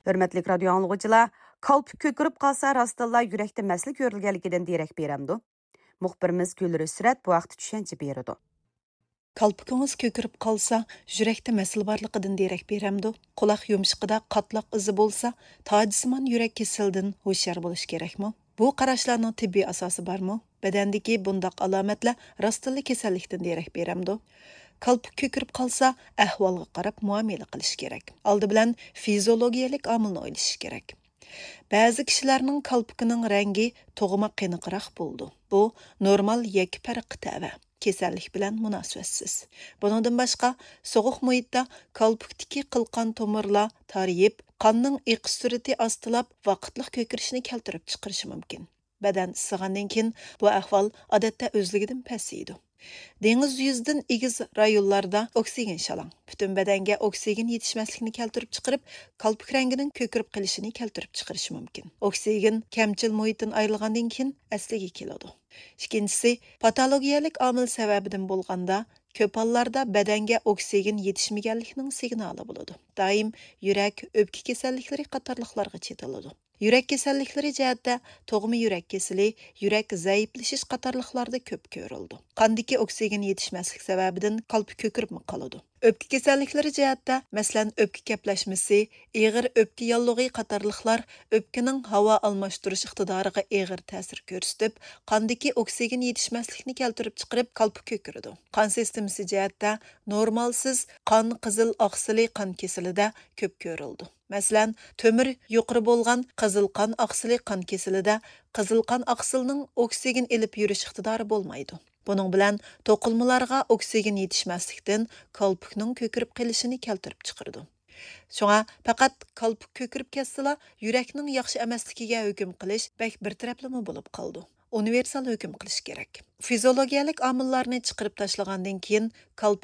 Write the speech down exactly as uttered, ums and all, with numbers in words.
Hörmetlik radio anlıqçılar, kalp kökürüp qalsa rastalla yürekte məsli görülgəligidən dirək berəmdu. Muxbirimiz Gülürü Sürət bu vaxt düşənci beridi. Kalpıkınız kökürüp qalsa, yürekte məsəl barlıqıdan derek berəmdu. Qulaq yumşqıda qatlaq izi bolsa, tacisiman yürek kesildin hoşyar boluş gerekmi? Bu qarashlarning tibbiy asosi barmı? Bedendeki bundaq alametler rastlı kesellikten derek berəmdu. Kalp kökürüp qalsa, ahvalga qarab muamele qilish kerak. Aldı bilan fiziologiyalik amilni o'ylash kerak. Ba'zi kishilarning kalpikining rangi tug'ma qeniqroq bo'ldi. Bu normal yak farqi tava. Kasallik bilan munosabatsiz. Bundan boshqa, sovuq muhitda kalpikdagi qilqan tomirlar tariyib, qonning eqish surati ostilab, vaqtliq ko'kirishni keltirib chiqarishi mumkin. Badan issigandan keyin bu ahvol odatda o'zligidan pasaydi. Dengiz yüzüdən egiz rayonlarda oksigen şalan. Bütün bedenge oksigen yetişmezlikini keltirip çıkarıp, kalpik renginin kökürüp qilishini keltirip çıkarışı mümkün. Oksigen kemçil muhitin ayrılgandan keyin asliga keladi. İkincisi, patologiyalik amil sebebinden bolganda, köp hallarda bedenge oksigen yetişmegenlikning signali buludu. Daim yürek, öpki kesellikleri qatarlıqlarga çetiladi. Yürek kesellikleri cəhətdə toğma yürek kesili, yürek zayıflashish qatarlıqlarda köp görüldü. Qandaki oksigen yetişmezlik sebebinden kalp kökürüp mü qaladı? Öpki kesellikleri cəhətdə, məsələn, öpki kəpləşmesi, eğir öpki yallığı qatarlıqlar öpkinin hava almashtırış iqtidarıga eğir təsir görsütüb, qandaki oksigen yetişmezlikini keltirib chiqarib kalp kökürüdü. Qan sistemisi cəhətdə normalsiz qan qızıl aqsili qan kesilida köp görüldü. Məsələn, tömür yuqori bolğan qızıl qan aqsili qan kesilida qızıl qan aqsilining oksigen elib yurish iqtidori bolmaydı. Bunun bilan to'qilmalarga oksigen yetishmaslikdan kalpikning kökürüp qilishini keltirib chiqardi. Şoňa faqat kalpik kökürüp kessila, yurakning yaxshi emasligiga hukm qilish bak bir taraflama bo'lib qoldi. Universal hukm qilish kerak. Fiziologiyalik omillarni chiqarib tashlagandan keyin kalp